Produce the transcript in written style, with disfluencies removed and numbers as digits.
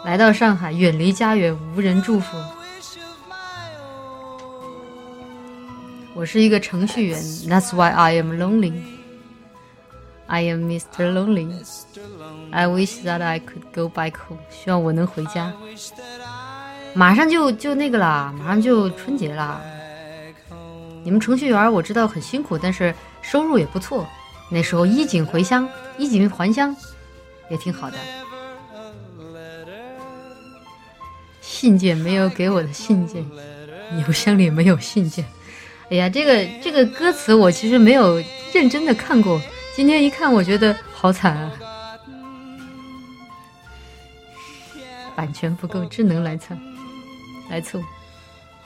来到上海，远离家园，无人祝福。我是一个程序员 ，That's why I am lonely. I am Mr. Lonely. I wish that I could go back home. 希望我能回家。马上就那个啦，马上就春节啦。你们程序员我知道很辛苦，但是收入也不错。那时候衣锦还乡，也挺好的。信件没有给我的信件，邮箱里没有信件。哎呀，这个歌词我其实没有认真的看过，今天一看我觉得好惨啊！版权不够，只能来凑。